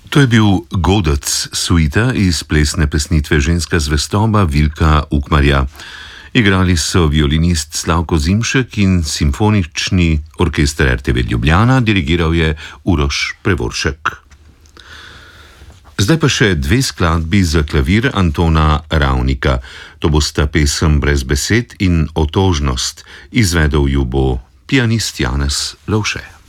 To je bil Godec, suita iz plesne pesnitve Ženska zvestoba Vilka Ukmarja. Igrali so violinist Slavko Zimšek in simfonični orkester RTV Ljubljana, dirigiral je Uroš Prevoršek. Zdaj pa še dve skladbi za klavir Antona Ravnika. To bosta pesem Brez besed in Otožnost. Izvedel ju bo pianist Janez Lovše.